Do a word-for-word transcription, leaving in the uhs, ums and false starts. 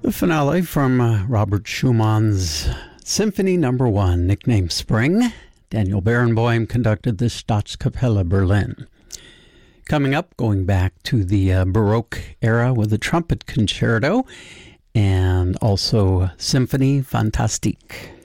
The finale from uh, Robert Schumann's Symphony Number One, nicknamed Spring. Daniel Barenboim conducted the Staatskapelle Berlin. Coming up, going back to the uh, Baroque era with the trumpet concerto and also Symphonie Fantastique.